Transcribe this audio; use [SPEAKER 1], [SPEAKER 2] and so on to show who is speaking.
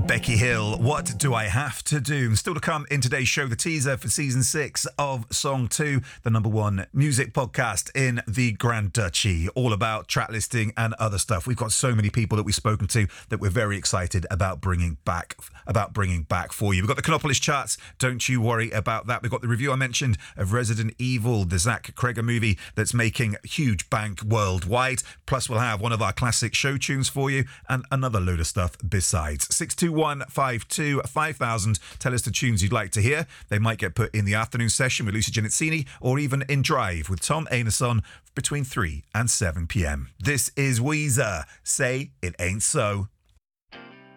[SPEAKER 1] Becky Hill, What Do I Have to Do? Still to come in today's show, the teaser for season 6 of Song 2, the number one music podcast in the Grand Duchy, all about track listing and other stuff. We've got so many people that we've spoken to that we're very excited about bringing back for you. We've got the Canopolis charts, don't you worry about that. We've got the review I mentioned of Resident Evil, the Zach Cregger movie that's making huge bank worldwide. Plus we'll have one of our classic show tunes for you and another load of stuff besides. 621525000. Tell us the tunes you'd like to hear. They might get put in the afternoon session with Lucy Genetzini or even in Drive with Tom Ainason between 3 and 7 p.m. This is Weezer. Say It Ain't So.